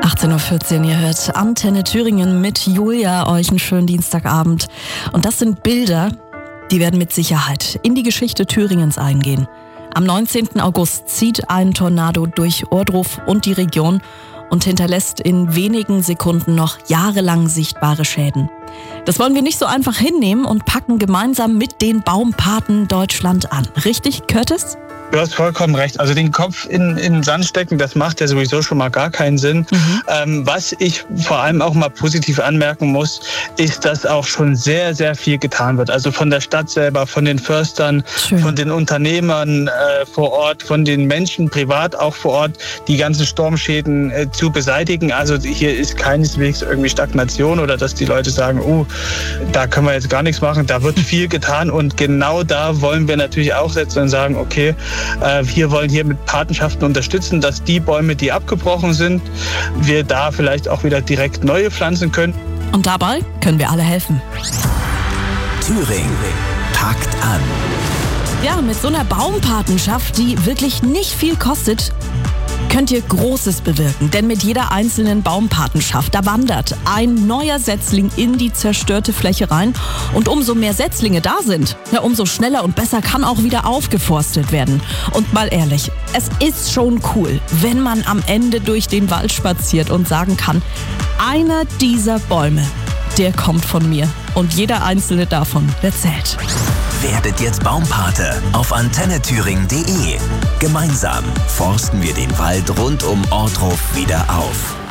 18.14 Uhr, ihr hört Antenne Thüringen mit Julia, euch einen schönen Dienstagabend. Und das sind Bilder, die werden mit Sicherheit in die Geschichte Thüringens eingehen. Am 19. August zieht ein Tornado durch Ohrdruf und die Region und hinterlässt in wenigen Sekunden noch jahrelang sichtbare Schäden. Das wollen wir nicht so einfach hinnehmen und packen gemeinsam mit den Baumpaten Deutschland an. Richtig, Curtis? Du hast vollkommen recht. Also den Kopf in den Sand stecken, das macht ja sowieso schon mal gar keinen Sinn. Was ich vor allem auch mal positiv anmerken muss, ist, dass auch schon sehr, sehr viel getan wird. Also von der Stadt selber, von den Förstern, von den Unternehmern vor Ort, von den Menschen privat auch vor Ort, die ganzen Sturmschäden zu beseitigen. Also hier ist keineswegs irgendwie Stagnation oder dass die Leute sagen, da können wir jetzt gar nichts machen. Da wird viel getan und genau da wollen wir natürlich auch setzen und sagen, okay, wir wollen hier mit Patenschaften unterstützen, dass die Bäume, die abgebrochen sind, wir da vielleicht auch wieder direkt neue pflanzen können. Und dabei können wir alle helfen. Thüringen packt an. Ja, mit so einer Baumpatenschaft, die wirklich nicht viel kostet, könnt ihr Großes bewirken. Denn mit jeder einzelnen Baumpatenschaft, da wandert ein neuer Setzling in die zerstörte Fläche rein. Und umso mehr Setzlinge da sind, ja, umso schneller und besser kann auch wieder aufgeforstet werden. Und mal ehrlich, es ist schon cool, wenn man am Ende durch den Wald spaziert und sagen kann, einer dieser Bäume, der kommt von mir. Und jeder einzelne davon, der zählt. Werdet jetzt Baumpate auf antennethüringen.de. Gemeinsam forsten wir den Wald rund um Ohrdruf wieder auf.